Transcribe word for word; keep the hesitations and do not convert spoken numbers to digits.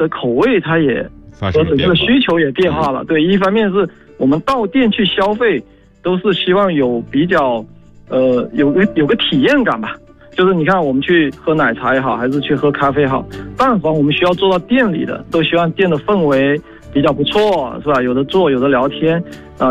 者口味它也发生了变化， 这个需求也变化了。对，一方面是我们到店去消费，都是希望有比较，呃，有个有个体验感吧。就是你看，我们去喝奶茶也好，还是去喝咖啡也好，但凡我们需要做到店里的，都希望店的氛围比较不错，是吧？有的坐，有的聊天啊、呃